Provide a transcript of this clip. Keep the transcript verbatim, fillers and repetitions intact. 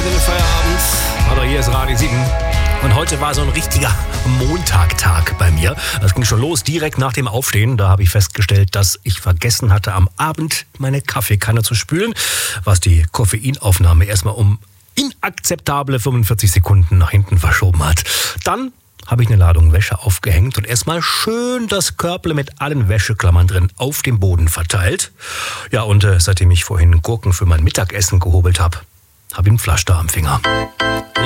in den Feierabend. Hallo, hier ist Radio sieben. Und heute war so ein richtiger Montagtag bei mir. Das ging schon los direkt nach dem Aufstehen. Da habe ich festgestellt, dass ich vergessen hatte, am Abend meine Kaffeekanne zu spülen, was die Koffeinaufnahme erstmal um inakzeptable fünfundvierzig Sekunden nach hinten verschoben hat. Dann habe ich eine Ladung Wäsche aufgehängt und erstmal schön das Körble mit allen Wäscheklammern drin auf dem Boden verteilt. Ja, und äh, seitdem ich vorhin Gurken für mein Mittagessen gehobelt habe, habe ich ein Pflaster am Finger.